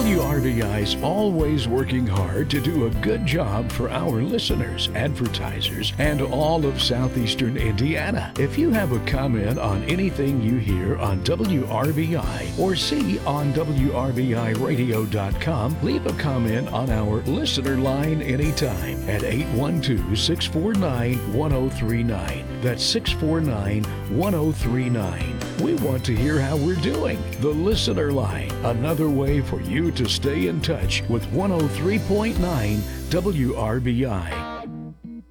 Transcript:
WRBI's always working hard to do a good job for our listeners, advertisers, and all of southeastern Indiana. If you have a comment on anything you hear on WRBI or see on WRBIRadio.com, leave a comment on our listener line anytime at 812-649-1039. That's 649-1039. We want to hear how we're doing. The Listener Line, another way for you to stay in touch with 103.9 WRBI.